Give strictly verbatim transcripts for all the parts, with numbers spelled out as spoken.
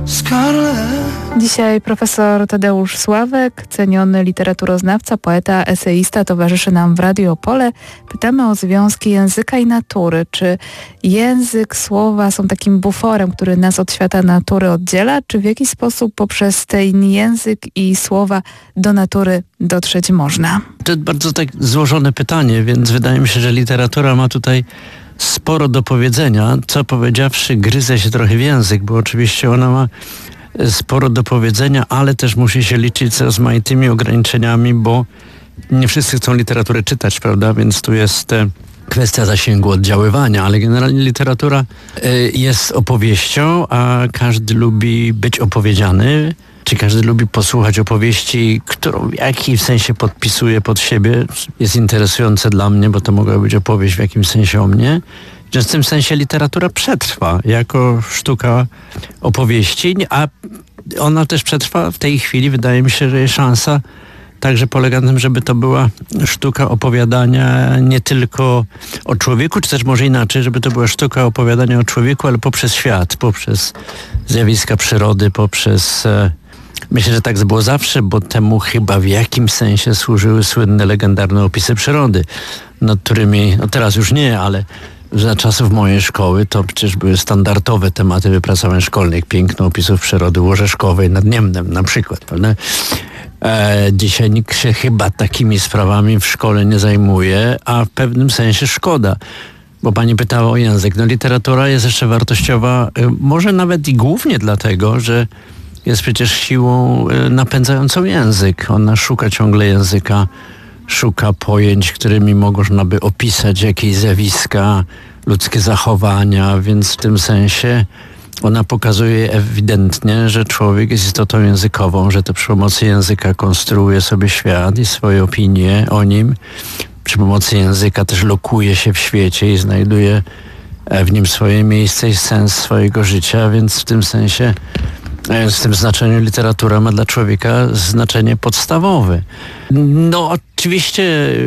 Dzisiaj profesor Tadeusz Sławek, ceniony literaturoznawca, poeta, eseista, towarzyszy nam w Radiu Opole. Pytamy o związki języka i natury. Czy język, słowa są takim buforem, który nas od świata natury oddziela? Czy w jaki sposób poprzez ten język i słowa do natury dotrzeć można? To bardzo tak złożone pytanie, więc wydaje mi się, że literatura ma tutaj sporo do powiedzenia. Co powiedziawszy, gryzę się trochę w język, bo oczywiście ona ma sporo do powiedzenia, ale też musi się liczyć z rozmaitymi ograniczeniami, bo nie wszyscy chcą literaturę czytać, prawda? Więc tu jest e, kwestia zasięgu oddziaływania, ale generalnie literatura e, jest opowieścią, a każdy lubi być opowiedziany. Czy każdy lubi posłuchać opowieści, którą w jakimś sensie podpisuje pod siebie. Jest interesujące dla mnie, bo to mogła być opowieść w jakimś sensie o mnie. Że w tym sensie literatura przetrwa jako sztuka opowieści, a ona też przetrwa w tej chwili. Wydaje mi się, że jest szansa także polega na tym, żeby to była sztuka opowiadania nie tylko o człowieku, czy też może inaczej, żeby to była sztuka opowiadania o człowieku, ale poprzez świat, poprzez zjawiska przyrody, poprzez... Myślę, że tak było zawsze, bo temu chyba w jakimś sensie służyły słynne, legendarne opisy przyrody, nad którymi, no teraz już nie, ale za czasów mojej szkoły to przecież były standardowe tematy wypracowań szkolnych, piękno opisów przyrody łożeszkowej nad Niemnem na przykład, prawda? E, dzisiaj nikt się chyba takimi sprawami w szkole nie zajmuje, a w pewnym sensie szkoda. Bo pani pytała o język. No literatura jest jeszcze wartościowa, może nawet i głównie dlatego, że jest przecież siłą napędzającą język. Ona szuka ciągle języka, szuka pojęć, którymi można by opisać jakieś zjawiska, ludzkie zachowania, więc w tym sensie ona pokazuje ewidentnie, że człowiek jest istotą językową, że to przy pomocy języka konstruuje sobie świat i swoje opinie o nim. Przy pomocy języka też lokuje się w świecie i znajduje w nim swoje miejsce i sens swojego życia, więc w tym sensie, w tym znaczeniu literatura ma dla człowieka znaczenie podstawowe. No oczywiście,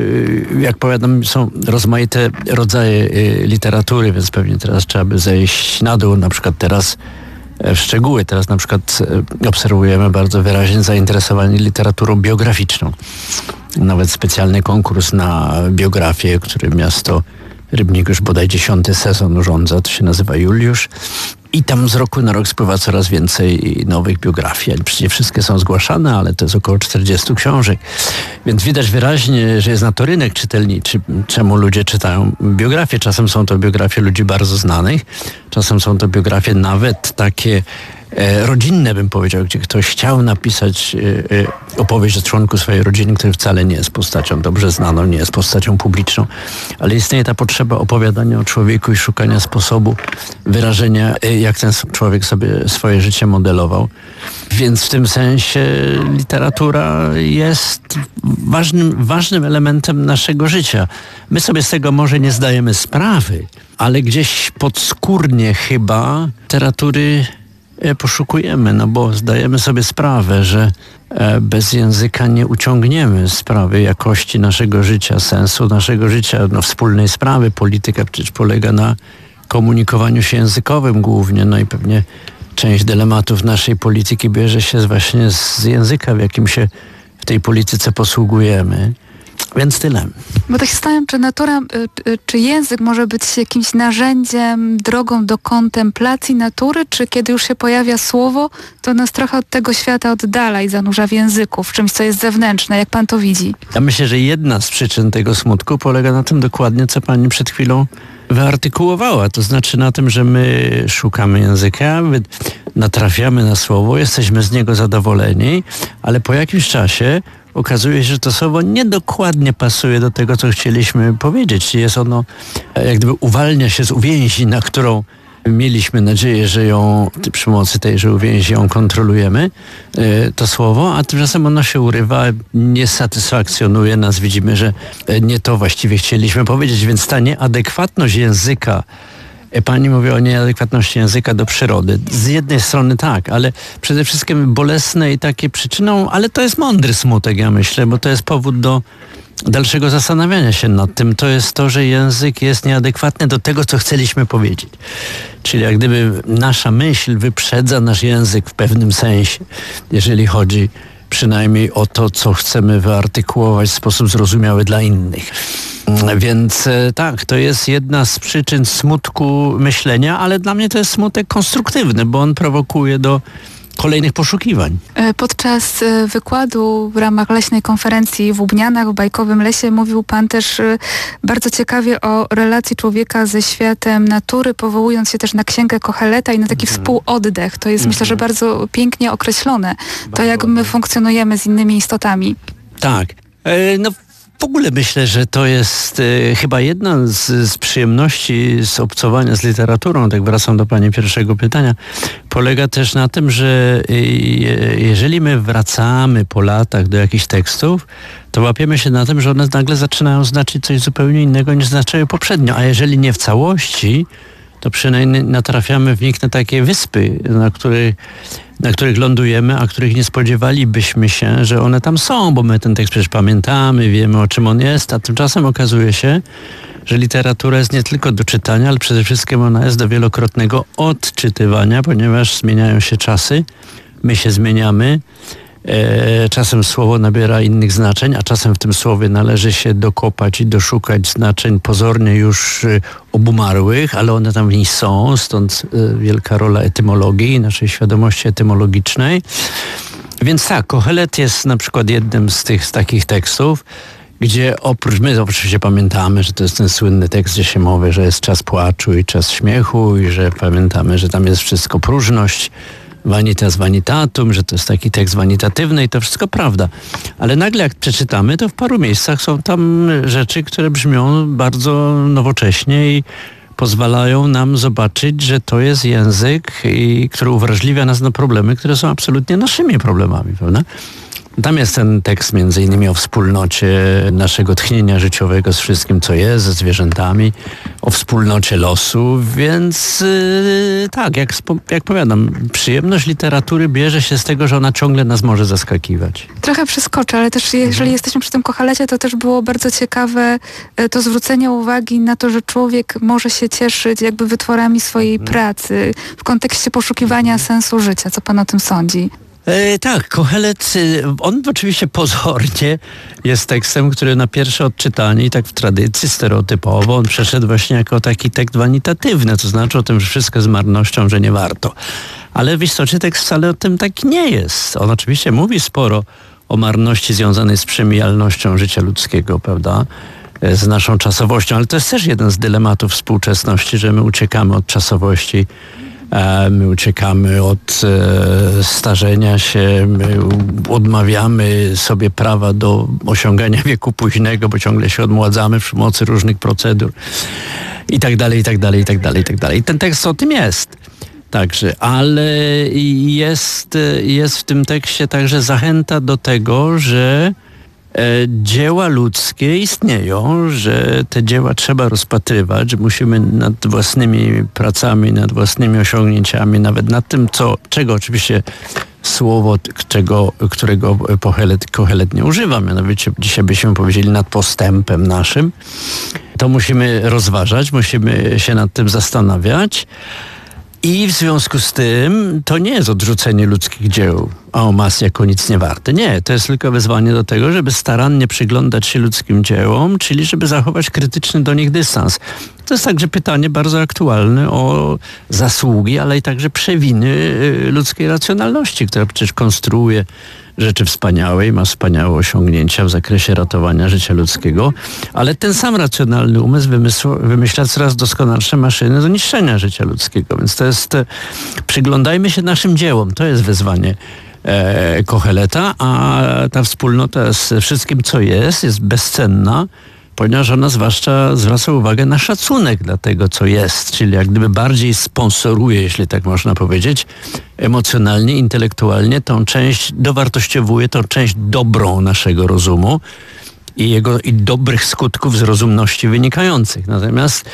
jak powiadam, są rozmaite rodzaje literatury, więc pewnie teraz trzeba by zejść na dół, na przykład teraz w szczegóły. Teraz na przykład obserwujemy bardzo wyraźnie zainteresowanie literaturą biograficzną. Nawet specjalny konkurs na biografię, który miasto Rybnik już bodaj dziesiąty sezon urządza, to się nazywa Juliusz. I tam z roku na rok spływa coraz więcej nowych biografii. Przecież nie wszystkie są zgłaszane, ale to jest około czterdziestu książek. Więc widać wyraźnie, że jest na to rynek czytelniczy, czemu ludzie czytają biografie. Czasem są to biografie ludzi bardzo znanych, czasem są to biografie nawet takie e, rodzinne, bym powiedział, gdzie ktoś chciał napisać e, e, opowieść o członku swojej rodziny, który wcale nie jest postacią dobrze znaną, nie jest postacią publiczną, ale istnieje ta potrzeba opowiadania o człowieku i szukania sposobu wyrażenia, e, jak ten człowiek sobie swoje życie modelował. Więc w tym sensie literatura jest ważnym, ważnym elementem naszego życia. My sobie z tego może nie zdajemy sprawy, ale gdzieś podskórnie chyba literatury poszukujemy, no bo zdajemy sobie sprawę, że bez języka nie uciągniemy sprawy jakości naszego życia, sensu naszego życia, no wspólnej sprawy. Polityka przecież polega na komunikowaniu się językowym głównie, no i pewnie część dylematów naszej polityki bierze się właśnie z języka, w jakim się w tej polityce posługujemy. Więc tyle. Bo tak się zastanawiam, czy natura, czy język może być jakimś narzędziem, drogą do kontemplacji natury, czy kiedy już się pojawia słowo, to nas trochę od tego świata oddala i zanurza w języku, w czymś, co jest zewnętrzne. Jak pan to widzi? Ja myślę, że jedna z przyczyn tego smutku polega na tym dokładnie, co pani przed chwilą wyartykułowała. To znaczy na tym, że my szukamy języka, natrafiamy na słowo, jesteśmy z niego zadowoleni, ale po jakimś czasie okazuje się, że to słowo niedokładnie pasuje do tego, co chcieliśmy powiedzieć. Jest ono, jak gdyby uwalnia się z uwięzi, na którą mieliśmy nadzieję, że ją przy pomocy tejże uwięzi ją kontrolujemy, to słowo, a tymczasem ono się urywa, nie satysfakcjonuje nas. Widzimy, że nie to właściwie chcieliśmy powiedzieć, więc ta nieadekwatność języka Pani mówi o nieadekwatności języka do przyrody. Z jednej strony tak, ale przede wszystkim bolesne i takie przyczyną, ale to jest mądry smutek, ja myślę, bo to jest powód do dalszego zastanawiania się nad tym. To jest to, że język jest nieadekwatny do tego, co chcieliśmy powiedzieć. Czyli jak gdyby nasza myśl wyprzedza nasz język w pewnym sensie, jeżeli chodzi przynajmniej o to, co chcemy wyartykułować w sposób zrozumiały dla innych. Więc tak, to jest jedna z przyczyn smutku myślenia, ale dla mnie to jest smutek konstruktywny, bo on prowokuje do kolejnych poszukiwań. Podczas wykładu w ramach leśnej konferencji w Łubnianach, w Bajkowym Lesie, mówił pan też bardzo ciekawie o relacji człowieka ze światem natury, powołując się też na księgę Koheleta i na taki mm. współoddech. To jest mm. myślę, że bardzo pięknie określone. Bardzo to jak my funkcjonujemy z innymi istotami. Tak. E, no w ogóle myślę, że to jest e, chyba jedna z, z przyjemności z obcowania z literaturą, tak wracam do pani pierwszego pytania, polega też na tym, że e, jeżeli my wracamy po latach do jakichś tekstów, to łapiemy się na tym, że one nagle zaczynają znaczyć coś zupełnie innego niż znaczyły poprzednio, a jeżeli nie w całości, to przynajmniej natrafiamy w nich na takie wyspy, na których, na których lądujemy, a których nie spodziewalibyśmy się, że one tam są, bo my ten tekst przecież pamiętamy, wiemy, o czym on jest, a tymczasem okazuje się, że literatura jest nie tylko do czytania, ale przede wszystkim ona jest do wielokrotnego odczytywania, ponieważ zmieniają się czasy, my się zmieniamy, E, czasem słowo nabiera innych znaczeń, a czasem w tym słowie należy się dokopać i doszukać znaczeń pozornie już e, obumarłych, ale one tam w nich są, stąd e, wielka rola etymologii, naszej świadomości etymologicznej. Więc tak, Kohelet jest na przykład jednym z tych z takich tekstów, gdzie oprócz, my oczywiście pamiętamy, że to jest ten słynny tekst, gdzie się mówi, że jest czas płaczu i czas śmiechu i że pamiętamy, że tam jest wszystko próżność, vanitas vanitatum, że to jest taki tekst wanitatywny i to wszystko prawda. Ale nagle jak przeczytamy, to w paru miejscach są tam rzeczy, które brzmią bardzo nowocześnie i pozwalają nam zobaczyć, że to jest język, i, który uwrażliwia nas na problemy, które są absolutnie naszymi problemami, prawda? Tam jest ten tekst między innymi o wspólnocie naszego tchnienia życiowego z wszystkim, co jest, ze zwierzętami, o wspólnocie losu, więc yy, tak, jak, jak powiadam, przyjemność literatury bierze się z tego, że ona ciągle nas może zaskakiwać. Trochę przeskoczę, ale też jeżeli mhm. jesteśmy przy tym Kohelecie, to też było bardzo ciekawe to zwrócenie uwagi na to, że człowiek może się cieszyć jakby wytworami swojej mhm. pracy w kontekście poszukiwania mhm. sensu życia. Co pan o tym sądzi? E, tak, Kohelet, on oczywiście pozornie jest tekstem, który na pierwsze odczytanie i tak w tradycji stereotypowo on przeszedł właśnie jako taki tekst wanitatywny, to znaczy o tym, że wszystko z marnością, że nie warto. Ale w istocie tekst wcale o tym tak nie jest. On oczywiście mówi sporo o marności związanej z przemijalnością życia ludzkiego, prawda? Z naszą czasowością, ale to jest też jeden z dylematów współczesności, że my uciekamy od czasowości. My uciekamy od e, starzenia się, my odmawiamy sobie prawa do osiągania wieku późnego, bo ciągle się odmładzamy przy pomocy różnych procedur i tak dalej, i tak dalej, i tak dalej, i tak dalej. I ten tekst o tym jest. Także, ale jest, jest w tym tekście także zachęta do tego, że dzieła ludzkie istnieją, że te dzieła trzeba rozpatrywać, że musimy nad własnymi pracami, nad własnymi osiągnięciami, nawet nad tym, co, czego oczywiście słowo, czego, którego Kohelet, Kohelet nie używa, mianowicie dzisiaj byśmy powiedzieli nad postępem naszym, to musimy rozważać, musimy się nad tym zastanawiać. I w związku z tym to nie jest odrzucenie ludzkich dzieł en masse jako nic nie warte. Nie, to jest tylko wezwanie do tego, żeby starannie przyglądać się ludzkim dziełom, czyli żeby zachować krytyczny do nich dystans. To jest także pytanie bardzo aktualne o zasługi, ale i także przewiny ludzkiej racjonalności, która przecież konstruuje rzeczy wspaniałe i ma wspaniałe osiągnięcia w zakresie ratowania życia ludzkiego, ale ten sam racjonalny umysł wymysł, wymyśla coraz doskonalsze maszyny do niszczenia życia ludzkiego. Więc to jest, przyglądajmy się naszym dziełom, to jest wyzwanie e, Koheleta, a ta wspólnota z wszystkim, co jest, jest bezcenna, ponieważ ona zwłaszcza zwraca uwagę na szacunek dla tego, co jest, czyli jak gdyby bardziej sponsoruje, jeśli tak można powiedzieć, emocjonalnie, intelektualnie tą część, dowartościowuje tą część dobrą naszego rozumu i jego i dobrych skutków z rozumności wynikających. Natomiast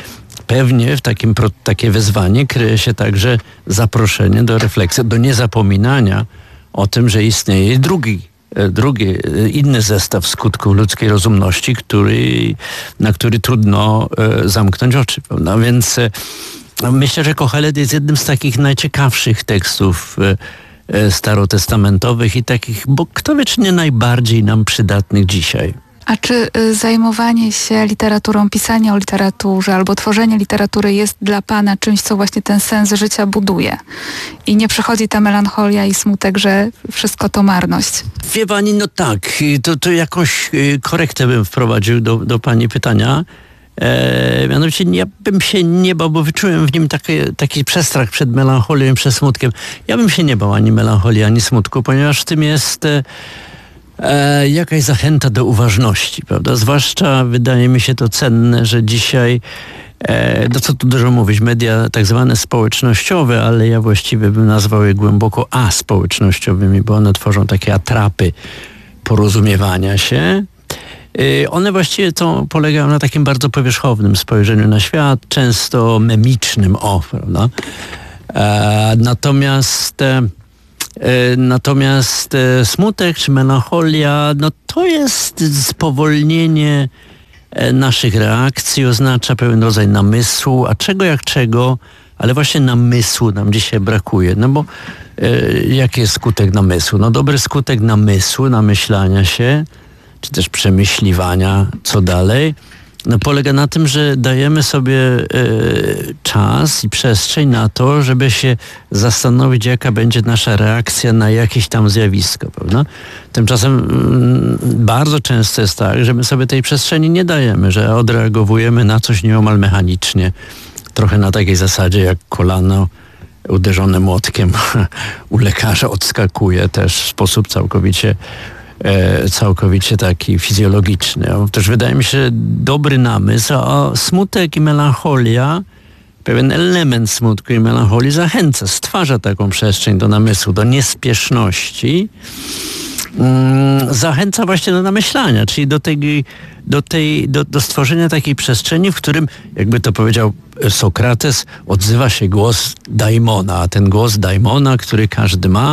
pewnie w takim takie wyzwanie kryje się także zaproszenie do refleksji, do niezapominania o tym, że istnieje drugi, drugi inny zestaw skutków ludzkiej rozumności, który, na który trudno zamknąć oczy. Prawda? Więc myślę, że Kohelet jest jednym z takich najciekawszych tekstów starotestamentowych i takich, bo kto wie, czy nie najbardziej nam przydatnych dzisiaj. A czy y, zajmowanie się literaturą, pisanie o literaturze albo tworzenie literatury jest dla Pana czymś, co właśnie ten sens życia buduje? I nie przychodzi ta melancholia i smutek, że wszystko to marność? Wie Pani, no tak, to, to jakąś korektę bym wprowadził do, do Pani pytania. E, mianowicie ja bym się nie bał, bo wyczułem w nim taki, taki przestrach przed melancholią i przed smutkiem. Ja bym się nie bał ani melancholii, ani smutku, ponieważ w tym jest e, e, jakaś zachęta do uważności, prawda? Zwłaszcza wydaje mi się to cenne, że dzisiaj, e, no co tu dużo mówić, media tak zwane społecznościowe, ale ja właściwie bym nazwał je głęboko aspołecznościowymi, bo one tworzą takie atrapy porozumiewania się. One właściwie to polegają na takim bardzo powierzchownym spojrzeniu na świat, często memicznym, o, prawda? E, natomiast e, natomiast e, smutek czy melancholia, no to jest spowolnienie e, naszych reakcji, oznacza pewien rodzaj namysłu, a czego jak czego, ale właśnie namysłu nam dzisiaj brakuje, no bo e, jaki jest skutek namysłu? No dobry skutek namysłu, namyślania się, czy też przemyśliwania, co dalej, no polega na tym, że dajemy sobie y, czas i przestrzeń na to, żeby się zastanowić, jaka będzie nasza reakcja na jakieś tam zjawisko, prawda? Tymczasem y, bardzo często jest tak, że my sobie tej przestrzeni nie dajemy, że odreagowujemy na coś nieomal mechanicznie, trochę na takiej zasadzie, jak kolano uderzone młotkiem u lekarza odskakuje też w sposób całkowicie całkowicie taki fizjologiczny. Też wydaje mi się, że dobry namysł, a smutek i melancholia, pewien element smutku i melancholii zachęca, stwarza taką przestrzeń do namysłu, do niespieszności, zachęca właśnie do namyślania, czyli do tej, do, tej, do, do stworzenia takiej przestrzeni, w którym, jakby to powiedział Sokrates, odzywa się głos daimona, a ten głos daimona, który każdy ma,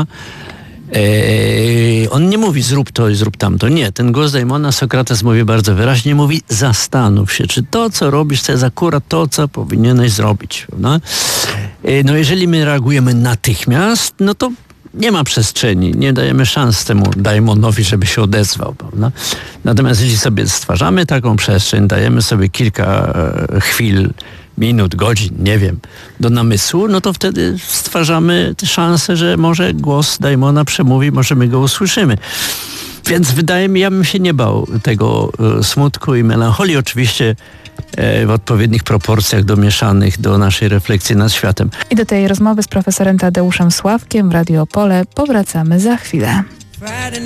Eee, on nie mówi zrób to i zrób tamto. Nie, ten głos daimona, Sokrates mówi bardzo wyraźnie, mówi zastanów się, czy to, co robisz, to jest akurat to, co powinieneś zrobić. Prawda? Eee, no jeżeli my reagujemy natychmiast, no to nie ma przestrzeni, nie dajemy szans temu daimonowi, żeby się odezwał. Prawda? Natomiast jeśli sobie stwarzamy taką przestrzeń, dajemy sobie kilka e, chwil, minut, godzin, nie wiem, do namysłu, no to wtedy stwarzamy szansę, że może głos daimona przemówi, może my go usłyszymy. Więc wydaje mi, ja bym się nie bał tego e, smutku i melancholii, oczywiście e, w odpowiednich proporcjach domieszanych do naszej refleksji nad światem. I do tej rozmowy z profesorem Tadeuszem Sławkiem w Radio Opole powracamy za chwilę.